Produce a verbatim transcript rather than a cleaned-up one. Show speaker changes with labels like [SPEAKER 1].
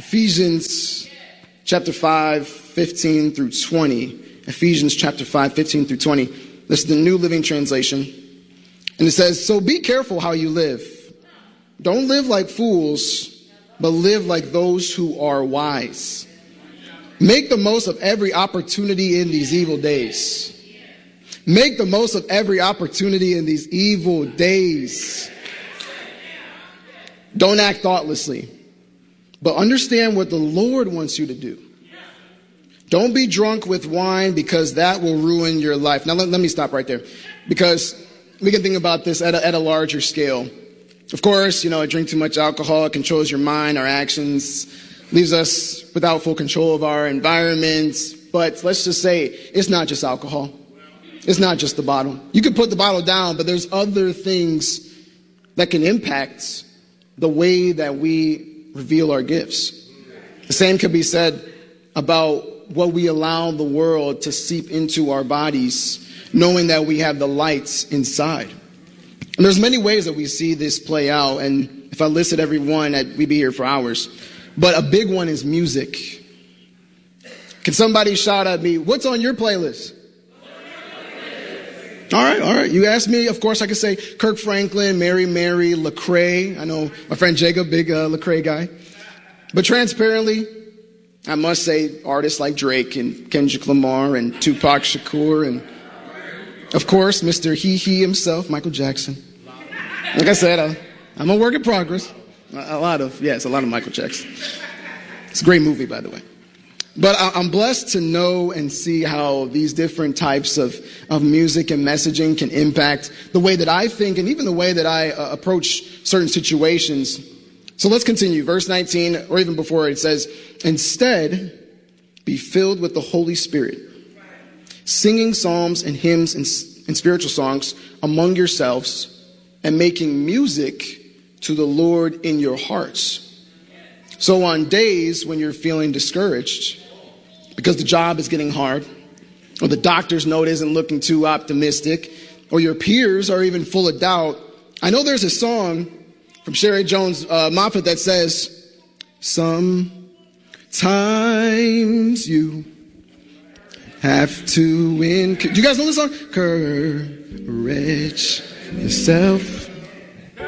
[SPEAKER 1] Ephesians chapter five, fifteen through twenty. Ephesians chapter five, fifteen through twenty. This is the New Living Translation. And it says, so be careful how you live. Don't live like fools, but live like those who are wise. Make the most of every opportunity in these evil days. Make the most of every opportunity in these evil days. Don't act thoughtlessly, but understand what the Lord wants you to do. Don't be drunk with wine because that will ruin your life. Now, let, let me stop right there, because we can think about this at a, at a larger scale. Of course, you know, drink too much alcohol, it controls your mind, our actions, leaves us without full control of our environment. But let's just say it's not just alcohol. It's not just the bottle. You can put the bottle down, but there's other things that can impact the way that we reveal our gifts. The same could be said about what we allow the world to seep into our bodies, knowing that we have the lights inside. And there's many ways that we see this play out, and if I listed every one, we'd be here for hours. But a big one is music. Can somebody shout at me, what's on your playlist? All right, all right. You asked me, of course, I could say Kirk Franklin, Mary Mary, Lecrae. I know my friend Jacob, big uh, Lecrae guy. But transparently, I must say artists like Drake and Kendrick Lamar and Tupac Shakur and, of course, Mister He He himself, Michael Jackson. Like I said, uh, I'm a work in progress. A, a lot of, yes, a lot of Michael Jackson. It's a great movie, by the way. But I, I'm blessed to know and see how these different types of, of music and messaging can impact the way that I think and even the way that I uh, approach certain situations. So let's continue. Verse nineteen, or even before it says, instead, be filled with the Holy Spirit, singing psalms and hymns and, and spiritual songs among yourselves, and making music to the Lord in your hearts. So on days when you're feeling discouraged because the job is getting hard, or the doctor's note isn't looking too optimistic, or your peers are even full of doubt, I know there's a song from Sherry Jones uh, Moffat that says, sometimes you have to win. Do you guys know this song? Courage yourself.